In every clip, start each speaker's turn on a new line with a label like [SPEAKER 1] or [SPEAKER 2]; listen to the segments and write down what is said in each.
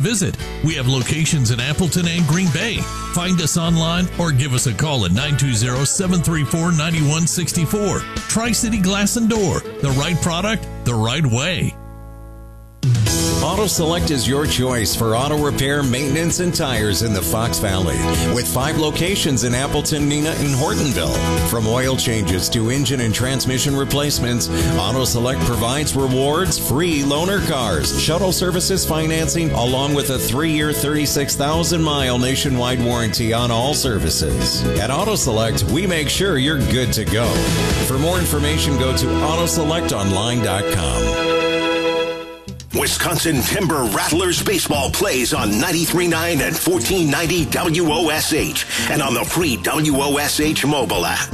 [SPEAKER 1] visit. We have locations in Appleton and Green Bay. Find us online or give us a call at 920-734-9164. Tri-City Glass and Door. The right product, the right way.
[SPEAKER 2] Auto Select is your choice for auto repair, maintenance, and tires in the Fox Valley. With 5 locations in Appleton, Neenah, and Hortonville. From oil changes to engine and transmission replacements, Auto Select provides rewards, free loaner cars, shuttle services financing, along with a 3-year, 36,000-mile nationwide warranty on all services. At Auto Select, we make sure you're good to go. For more information, go to autoselectonline.com.
[SPEAKER 3] Wisconsin Timber Rattlers baseball plays on 93.9 and 1490 WOSH and on the free WOSH mobile app.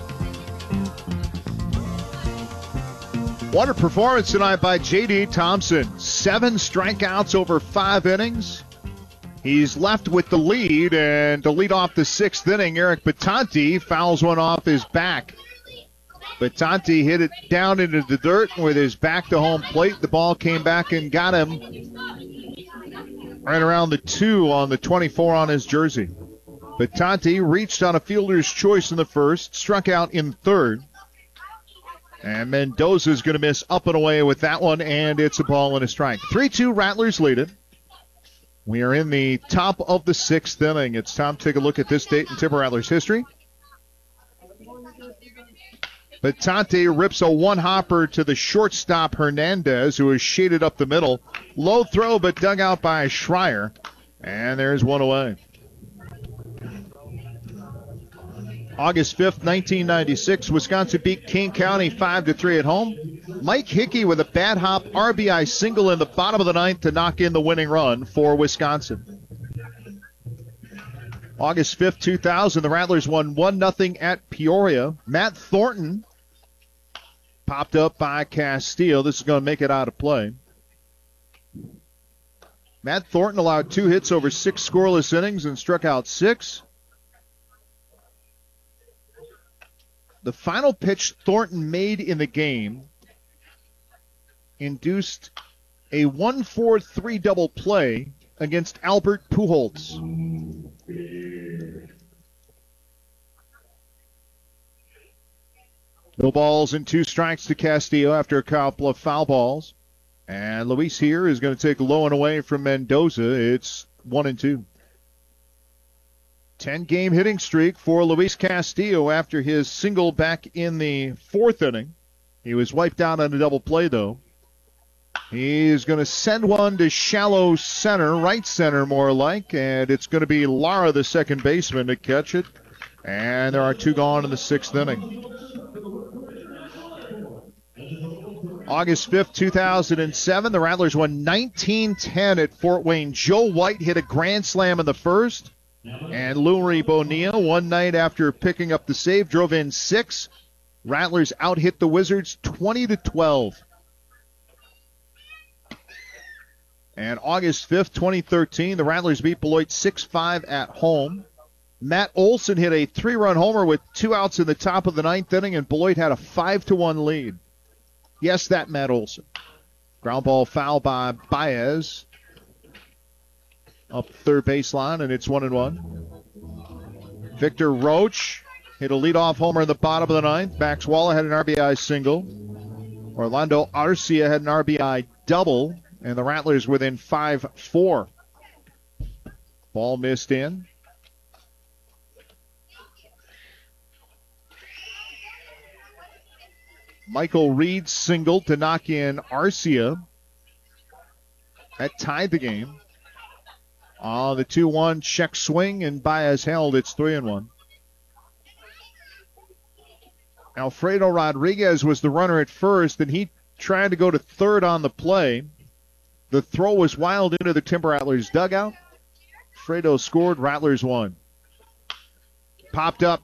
[SPEAKER 4] What a performance tonight by J.D. Thompson. 7 strikeouts over 5 innings. He's left with the lead, and to lead off the 6th inning, Eric Batanti fouls one off his back. Batanti hit it down into the dirt with his back to home plate. The ball came back and got him right around the 2 on the 24 on his jersey. Batanti reached on a fielder's choice in the first, struck out in third. And Mendoza's going to miss up and away with that one, and it's a ball and a strike. 3-2 Rattlers lead it. We are in the top of the 6th inning. It's time to take a look at this date in Timber Rattlers history. Batanti rips a one-hopper to the shortstop Hernandez, who is shaded up the middle. Low throw, but dug out by Schreier. And there's one away. August 5th, 1996, Wisconsin beat King County 5-3 at home. Mike Hickey with a bad hop RBI single in the bottom of the 9th to knock in the winning run for Wisconsin. August 5th, 2000, the Rattlers won 1-0 at Peoria. Matt Thornton popped up by Castillo. This is going to make it out of play. Matt Thornton allowed 2 hits over 6 scoreless innings and struck out 6. The final pitch Thornton made in the game induced a 1-4-3 double play against Albert Pujols. No balls and 2 strikes to Castillo after a couple of foul balls. And Luis here is going to take low and away from Mendoza. It's 1-2. 10-game hitting streak for Luis Castillo after his single back in the 4th inning. He was wiped out on a double play, though. He's going to send one to shallow center, right center more like, and it's going to be Lara, the second baseman, to catch it. And there are 2 gone in the 6th inning. August 5th, 2007, the Rattlers won 19-10 at Fort Wayne. Joe White hit a grand slam in the first, and Louis Bonilla, one night after picking up the save, drove in 6. Rattlers out-hit the Wizards 20-12. And August 5th, 2013, the Rattlers beat Beloit 6-5 at home. Matt Olson hit a 3-run homer with 2 outs in the top of the 9th inning, and Beloit had a 5-1 lead. Yes, that Matt Olson. Ground ball foul by Baez. Up third baseline, and it's 1-1. Victor Roach hit a leadoff homer in the bottom of the 9th. Max Walla had an RBI single. Orlando Arcia had an RBI double, and the Rattlers within 5-4. Ball missed in. Michael Reed singled to knock in Arcia. That tied the game. The 2-1 check swing, and Baez held. It's 3-1. Alfredo Rodriguez was the runner at first, and he tried to go to third on the play. The throw was wild into the Timber Rattlers dugout. Alfredo scored. Rattlers won. Popped up.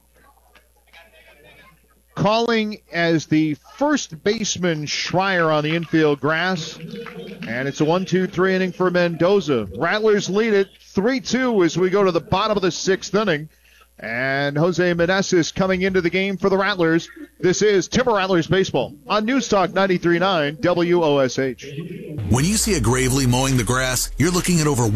[SPEAKER 4] Calling as the first baseman Schreier on the infield grass. And it's a 1-2-3 inning for Mendoza. Rattlers lead it 3-2 as we go to the bottom of the 6th inning. And Jose Meneses coming into the game for the Rattlers. This is Timber Rattlers Baseball on News Talk 93.9 WOSH.
[SPEAKER 5] When you see a Gravely mowing the grass, you're looking at over